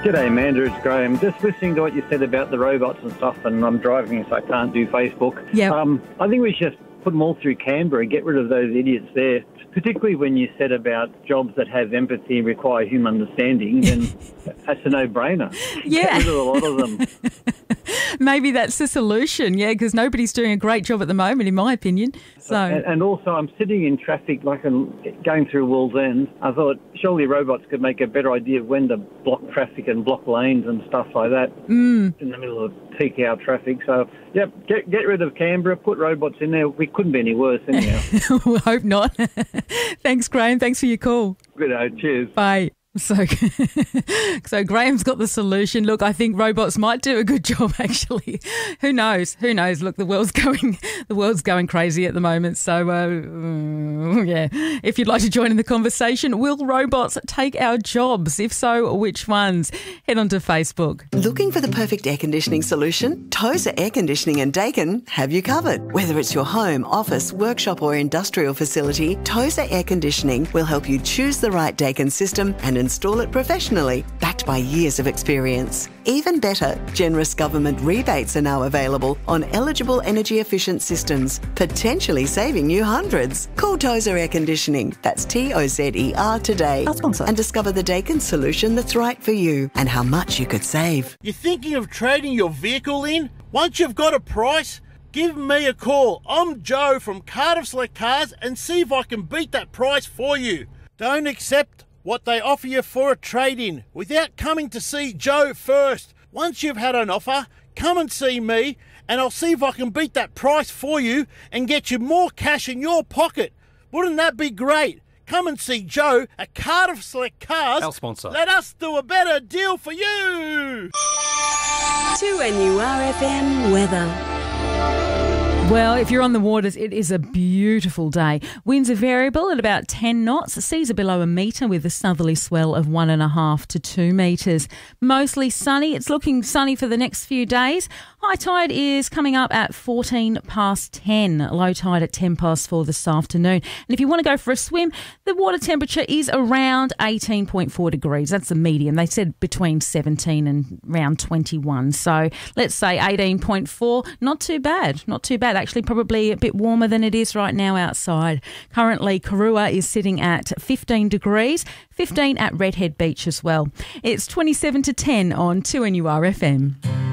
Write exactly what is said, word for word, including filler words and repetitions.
G'day, Amanda. It's Graham. Just listening to what you said about the robots and stuff, and I'm driving, so I can't do Facebook. Yep. Um, I think we should just put them all through Canberra, get rid of those idiots there, particularly when you said about jobs that have empathy and require human understanding, then that's a no-brainer. Yeah. Get rid of a lot of them. Maybe that's the solution, yeah, because nobody's doing a great job at the moment, in my opinion. So, And, and also, I'm sitting in traffic, like I'm going through World's End. I thought surely robots could make a better idea of when to block traffic and block lanes and stuff like that mm. in the middle of peak hour traffic. So, yep, get get rid of Canberra, put robots in there. We couldn't be any worse anyhow. we hope not. Thanks, Graham. Thanks for your call. Good day. Cheers. Bye. So, so Graham's got the solution. Look, I think robots might do a good job. Actually, who knows? Who knows? Look, the world's going, the world's going crazy at the moment. So, uh, yeah. If you'd like to join in the conversation, will robots take our jobs? If so, which ones? Head on to Facebook. Looking for the perfect air conditioning solution? Tozer Air Conditioning and Dakin have you covered. Whether it's your home, office, workshop, or industrial facility, Tozer Air Conditioning will help you choose the right Dakin system and install it professionally, backed by years of experience. Even better, generous government rebates are now available on eligible energy-efficient systems, potentially saving you hundreds. Call Tozer Air Conditioning, that's T O Z E R today, Our sponsor. and discover the Dakin solution that's right for you and how much you could save. You're thinking of trading your vehicle in? Once you've got a price, give me a call. I'm Joe from Cardiff Select Cars and see if I can beat that price for you. Don't accept what they offer you for a trade-in without coming to see Joe first. Once you've had an offer, come and see me and I'll see if I can beat that price for you and get you more cash in your pocket. Wouldn't that be great? Come and see Joe at Cardiff Select Cars. Our sponsor. Let us do a better deal for you. two N U R F M weather. Well, if you're on the waters, it is a beautiful day. Winds are variable at about ten knots. Seas are below a metre with a southerly swell of one and a half to two metres. Mostly sunny. It's looking sunny for the next few days. High tide is coming up at fourteen past ten. Low tide at ten past four this afternoon. And if you want to go for a swim, the water temperature is around eighteen point four degrees. That's the medium. They said between seventeen and around twenty-one. So let's say eighteen point four. Not too bad. Not too bad. Actually, probably a bit warmer than it is right now outside. Currently, Karua is sitting at fifteen degrees, fifteen at Redhead Beach as well. It's twenty-seven to ten on two N U R F M.